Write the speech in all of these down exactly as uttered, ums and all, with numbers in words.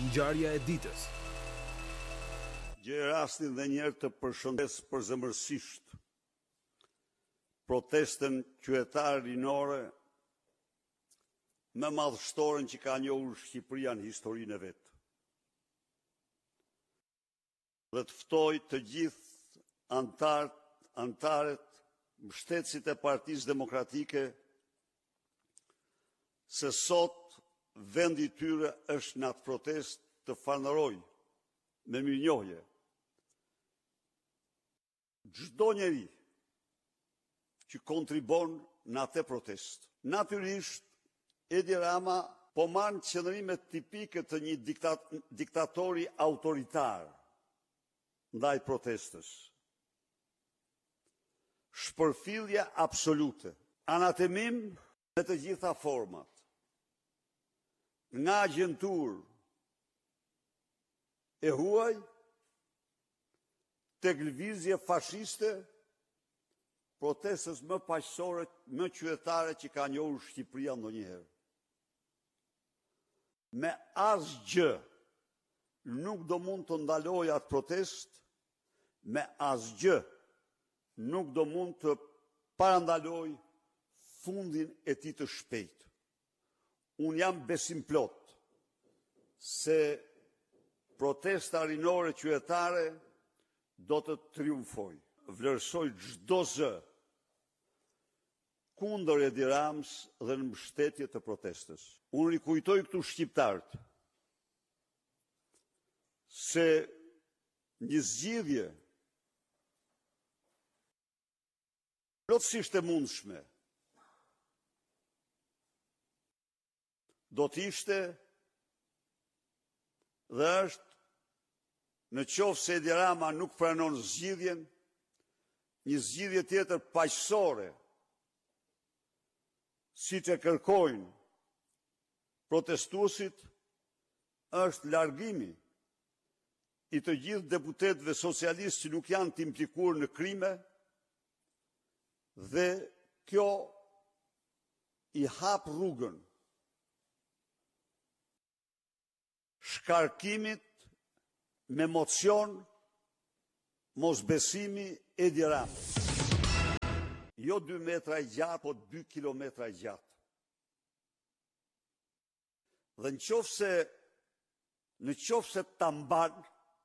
Ngjarja e ditës. Gjej rastin dhe njerë të përshëndes përzemërsisht protestën qytetare rinore më madhështore që ka njohur Shqipëria në historinë e vet. Dhe të ftoj të gjithë antarët, antarët, mbështetësit e Partisë Demokratike se sot vendi i tyre është në atë protestë të falenderoj me mirënjohje çdo njeri që kontribon në atë protestë. Natyrisht, Edi Rama po marrë qëndrime tipike të një diktat, diktatori autoritar ndaj protestës. Shpërfillje absolute, anatemim me të gjitha format, nga agjentur e huaj, tek lëvizje fashiste, protestës më paqësore, më qytetare që ka njohur Shqipëria ndonjëherë. Me asgjë nuk do mund të ndalojë atë protestë, me asgjë nuk do mund të parandalojë fundin e tij të shpejtë. Unë jam besim plot se protesta rinore qytetare do të triumfoj. Vlerësoj çdo zë kundër Edi Ramës dhe në mbështetje të protestës. Unë rikujtoj këtu shqiptarët se një zgjidhje plotësisht e mundshme do të ishte dhe është, në qoftë se Edi Rama nuk pranon zgjidhjen, një zgjidhje tjetër paqësore, siç e kërkojnë protestuesit, është largimi i të gjithë deputetëve socialistë që nuk janë të implikuar në krime, dhe kjo i hap rrugën shkarkimit me mocion mosbesimi Edi Ramës. Jo dy metra i gjatë, po dy kilometra i gjatë. Dhe në qoftë se në qoftë se ta mban,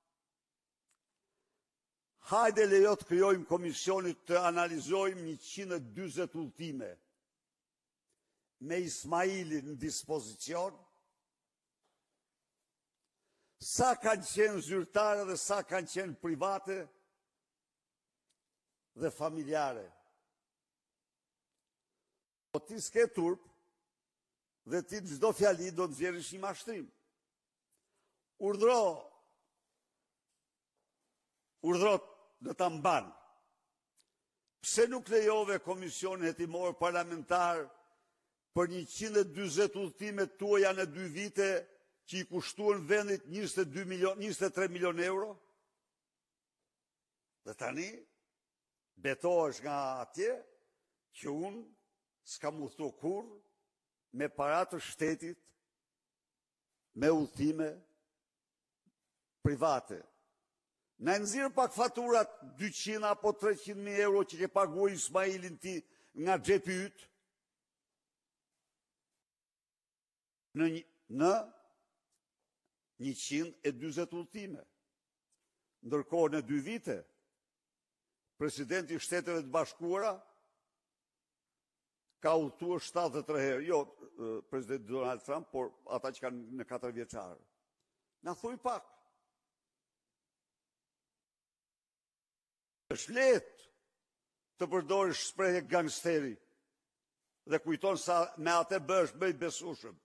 hajde lejo të krijojmë komisionit të analizojmë njëqind e dyzet udhëtime me Ismailin në dispozicion, sa kanë qenë zyrtare dhe sa kanë qenë private dhe familjare. Po ti s'ke turp dhe ti çdo fjali do të nxjerrësh një mashtrim. Urdhro, urdhro në ta mban. Pse nuk lejove komisionin hetimor parlamentar për njëqind e dyzet udhëtimet tuaja në dy vite që i kushtuan vendit njëzet e dy milion, njëzet e tre milion euro? Dhe tani, betohesh nga atje që unë s'kam udhëtuar kur me paratë të shtetit, me udhëtime private. Na nxirr pak faturat dyqind apo treqind mijë euro që ke paguar Ismailin ti nga xhepi yt. Në një, në njëqind e dyzet udhëtime. Ndërkohë në dy vite, presidenti i Shteteve të Bashkuara ka udhëtuar shtatëdhjetë e tre herë, jo presidenti Donald Trump, por ata që kanë në katër vjeçar. Na thuj pak. Është lehtë të përdorësh shprehje gangsteri dhe kujton sa me atë bësh më i besueshëm.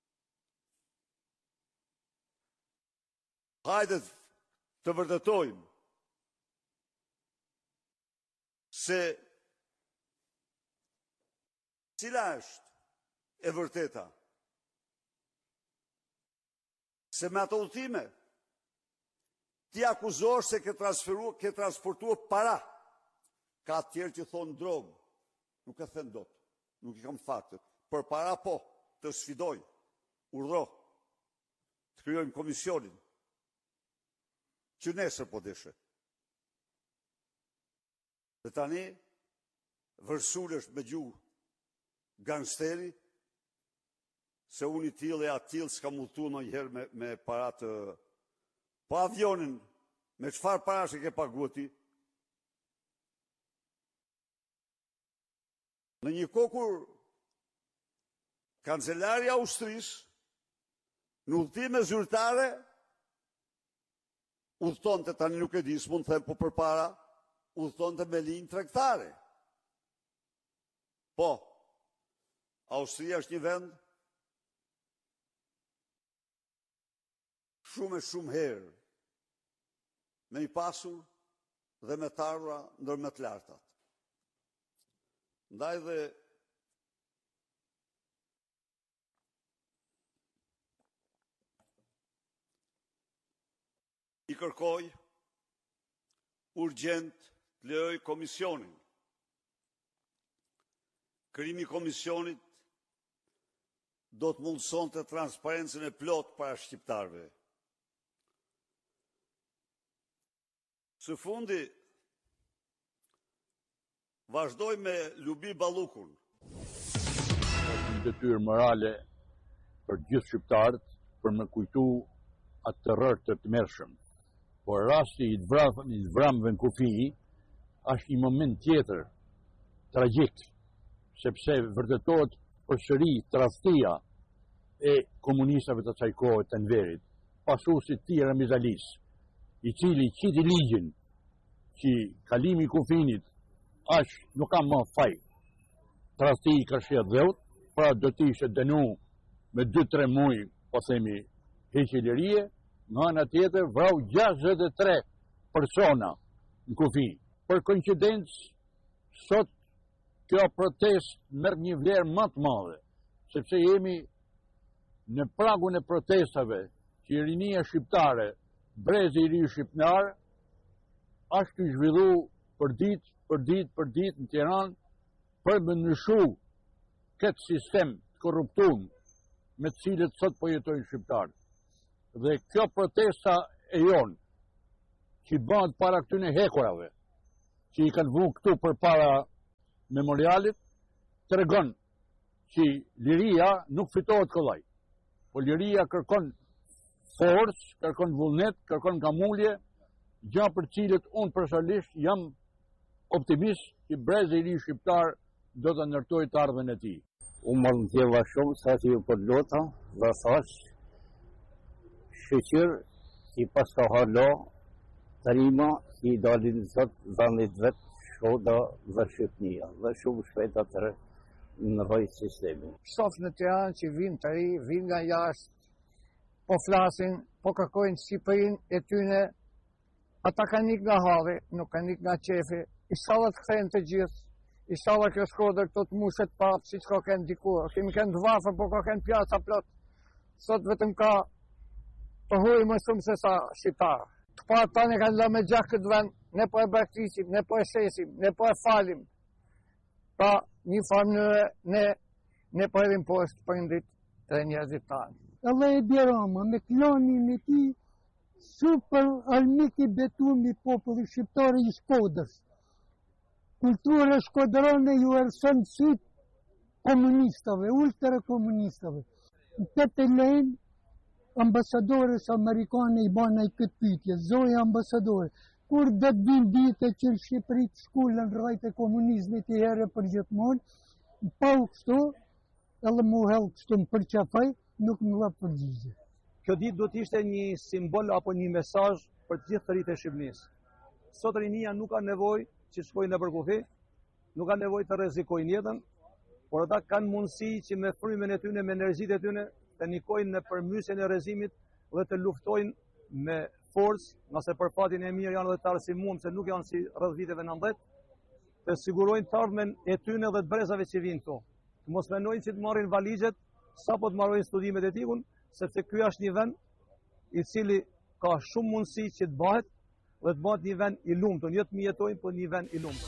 Hajde të vërtetojmë se cila është e vërteta. Se me ato udhëtime ti akuzohesh se ke transferuar, ke transportuar para. Ka të tjerë që thonë drogë. Nuk e thënë dot. Nuk i kam faktet. Për para po, të sfidoj, urdhro. Të krijojmë komisionin, që nesër po deshe. Dhe tani, vërsulesht me gjuhë gangsteri, se unë i tillë e atil s'ka mulltu në njëherë me, me parat, pa avionin, me çfarë parash e ke paguar ti? Në një kohë kur kancelari i Austrisë në udhëtime zyrtare udhëtonte, tani nuk e di, s'mund të them, po përpara udhëtonte me linjë tregtare. Po, Austria është një vend shumë e shumë herë me i pasur dhe me të ardhura ndër më të lartat. Ndaj dhe i kërkoj urgjent të lejoj komisionin. Krijimi i komisionit do të mundësonte transparencën e plot para shqiptarëve. Së fundi, vazhdoj me Lubi Ballukun. Një detyrë morale për gjithë shqiptarët për me kujtu atë terror të tmerrshëm. Por rasti i të vramëve në kufi është një moment tjetër tragjik, sepse vërtetohet përsëri tradhtia e komunistëve të asaj kohe të Enverit, pasuesit të tij Ramizalis, i cili qiti ligjin që kalimi i kufinit është nuk ka më faj. Tradhti i ka sheh dheut, pra do të ishte dënu me dy tre muaj, po themi, heqje lirie, nga ana tjetër vrau gjashtëdhjetë e tre persona në kufi. Për koincidencë, sot kjo protest merr një vlerë më të madhe, sepse jemi në pragun e protestave që rinia shqiptare, brezi i ri shqiptar, është të zhvillu për ditë, për ditë, për ditë në Tiranë, për më ndryshu këtë sistem të korruptuar me të cilët sot po jetojnë shqiptarë. Dhe kjo protesta e jonë, që bëhet para këtyne hekurave, që i kanë vënë këtu përpara memorialit, tregon që liria nuk fitohet kollaj, po liria kërkon forcë, kërkon vullnet, kërkon ngamulje, gjë për cilët unë personalisht jam optimist që brezi i ri shqiptar do të ndërtojë të ardhmen e tij. U mallëndjeva shumë sa që ju përlota dhe thash shqyqyr që pas ka halo tarima që i dalin zot dhanit vet shoda dhe Shqipnia dhe shumë shpejt atër në rrojt sistemi. Shof në Tiranë që vinë të ri, vinë nga jashtë, po flasin, po kërkojnë Shqipërinë e tyne, ata kanë nik nga halli, nuk kanë nik nga qefi, inshallah të kthehen të gjithë, inshallah kjo Shkodër këto të mushet papë, si që ka kënë dikur, kemi kënë të vafër, po ka kënë pjasa plot, sot vetëm ka të huj më shumë se sa shqiptarë. Të parë tani kanë lë me gjak këtë vend, ne po e braktisim, ne po e shesim, ne po e falim, pra një farë ne, ne po edhim poshtë prindit të njerëzit tanë. Edhe e Bjerama, me klanin e ti, super armik i betuar i popullit shqiptar i Shkodrës. Kultura shkodrone ju erson syt komunistave, ultra komunistave. Në këtë lejnë, ambasadores amerikane i bana i këtë pytje, zoja ambasadore, kur dhe të vinë dite që në Shqipëri të shkullën rrajt e komunizmit i herë për gjithmonë, pa u kështu, edhe mu helë kështu më përqafaj, nuk më dha përgjigje. Kjo ditë do të ishte një simbol apo një mesazh për të gjithë të rritë e Shqipërisë. Sot rinia nuk ka nevojë që shkojnë në kufi, nuk ka nevojë të rrezikojnë jetën, por ata kanë mundësi që me frymën e tyre, me energjitë e tyre, të nikojnë në përmysjen e rrezimit dhe të luftojnë me forcë, nëse për fatin e mirë janë dhe të arsimum, se nuk janë si rreth viteve nëntëdhjetë, të sigurojnë të ardhmen e tyre dhe të brezave që vinë këtu. Të mos mendojnë që të marrin valixhet sapo të marrojnë studimet e tikun, sepse ky është një vend i cili ka shumë mundësi që të bëhet dhe të bëhet një vend i lumtur, jo të mjetojnë, por një vend i lumtur.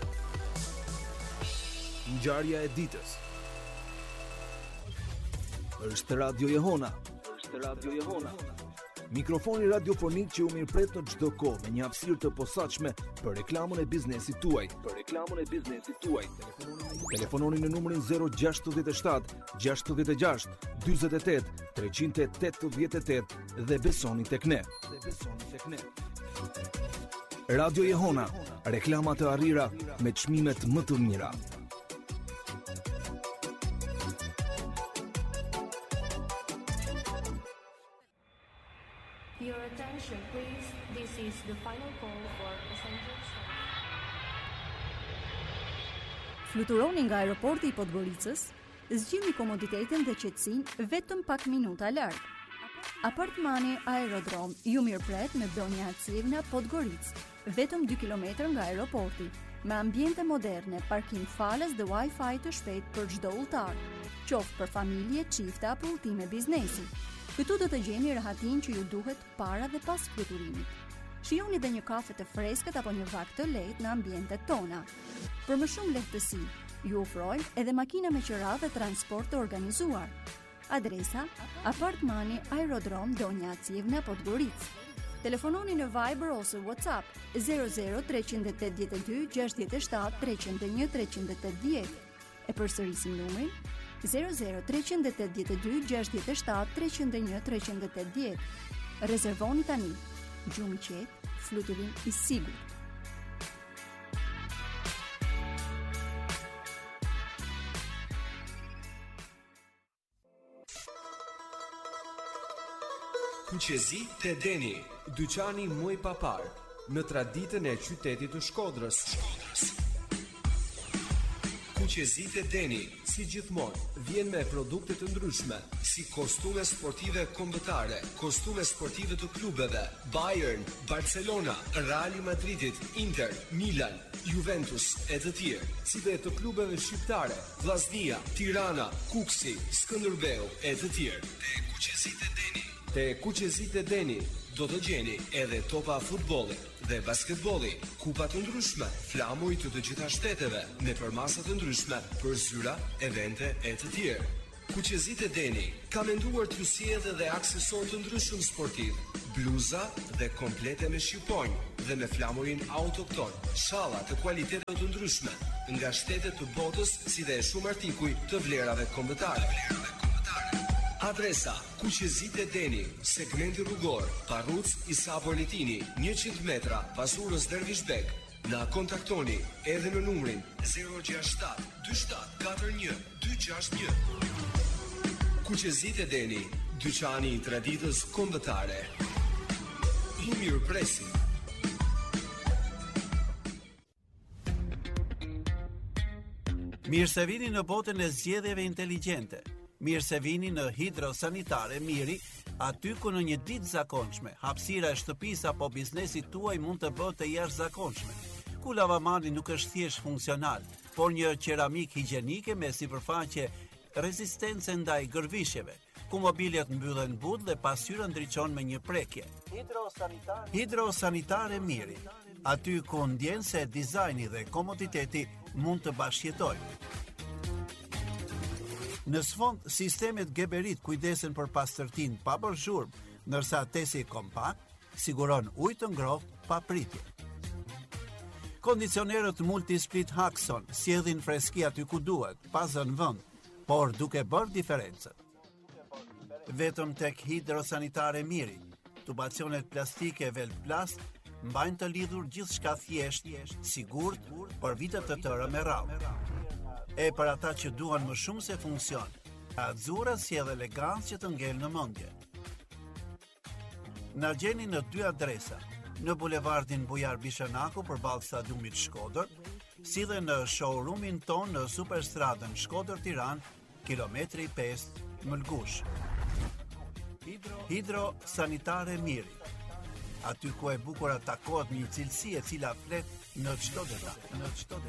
Ngjarja e ditës. është Radio Jehona. Është Radio Jehona. Mikrofoni radiofonik që u mirëpret në çdo kohë me një hapësirë të posaçme për reklamën e biznesit tuaj. Për reklamën e biznesit tuaj. Telefononi në numrin zero gjasht shtat gjasht gjasht dyzet e tet treqind e tetëdhjetë e tetë dhe besoni tek ne. Dhe besoni tek ne. Radio Jehona, reklama të arrira me çmimet më të mira. Your attention, please. This is the final call for passengers. Fluturoni nga aeroporti i Podgoricës, zgjidhni komoditetin dhe qetësinë vetëm pak minuta larg. Apartmani Aerodrom ju mirëpret me Donja Acivna Podgoricë, vetëm dy kilometra nga aeroporti, me ambiente moderne, parkim falas dhe Wi-Fi të shpejt për çdo udhëtar, qoftë për familje, çifte apo udhëtime biznesi. Këtu do të gjeni rahatin që ju duhet para dhe pas fluturimit. Shijoni dhe një kafe të freskët apo një vakt të lehtë në ambientet tona. Për më shumë lehtësi, ju ofrojmë edhe makina me qira dhe transport të organizuar. Adresa: Apartmani Aerodrom Donja Acivna Podgoricë. Telefononi në Viber ose WhatsApp zero zero tre opt dy gjasht shtat tre zero një tre opt dy. E përsërisim numrin zero zero tre opt dy gjasht shtat tre zero një tre opt dy. Rezervoni tani. Gjumë qetë, fluturim i sigurt. Kuqezi te Deni, dyqani muj papar, në traditën e qytetit të Shkodrës. Kuqezi te Deni, si gjithmonë, vjen me produkte të ndryshme, si kostume sportive kombëtare, kostume sportive të klubeve, Bayern, Barcelona, Real Madridit, Inter, Milan, Juventus e të tjerë, si dhe të klubeve shqiptare, Vllaznia, Tirana, Kuksi, Skënderbeu e të tjerë. Te Kuqezi te Deni. Te Kuqezi te Deni do të gjeni edhe topa futbolli dhe basketbolli, kupa të ndryshme, flamuj të të gjitha shteteve, me përmasa të ndryshme për zyra, evente e të tjerë. Kuqezi te Deni ka menduar t'ju sjellë edhe aksesor të ndryshëm sportiv, bluza dhe komplete me shqiponjë dhe me flamurin autokton, shalla të kualitetet të ndryshme, nga shtetet të botës si dhe shumë artikuj të vlerave kombëtare. Adresa: Kuqezi te Deni, segmenti rrugor, Parruc Isa Bolitini, njëqind metra pas urës Dervishbek. Na kontaktoni edhe në numrin zero gjasht shtat dy shtat katër një dy gjasht një. Kuqezi te Deni, dyqani i traditës kombëtare. I mirëpresim. Mirë se vini në botën e zgjedhjeve inteligjente. Mirë se vini në Hidrosanitare Miri, aty ku në një ditë zakonshme, hapësira e shtëpisë apo biznesit tuaj mund të bëhet e jashtëzakonshme. Ku lavamani nuk është thjesht funksional, por një qeramik higjienike me sipërfaqe rezistence ndaj gërvishjeve, ku mobiljet mbyllen butë dhe pasqyra ndriçon me një prekje. Hidrosanitare Hidrosanitare Miri, aty ku ndjen se dizajni dhe komoditeti mund të bashkëjetojnë. Në sfond, sistemet Geberit kujdesen për pastërtinë pa bërë zhurmë, ndërsa tesi kompakt siguron ujë të ngrohtë pa pritje. Kondicionerët Multisplit Haxon sjellin freski aty ku duhet, pa zënë vend, por duke bërë diferencën. Vetëm tek Hidrosanitare Miri, tubacionet plastike Velplast mbajnë të lidhur gjithçka thjesht, sigurt për vite të tëra me radhë. E për ata që duan më shumë se funksion, Azura sjell elegancë që të ngel në mendje. Na gjeni në dy adresa, në bulevardin Bujar Bishanaku përballë stadiumit Shkodër, si dhe në showroomin ton në Superstradën Shkodër-Tiranë, kilometri pesë Mëlgush. Hidrosanitare Miri, aty ku e bukur takohet një cilësi e cila flet në çdo detaj, në çdo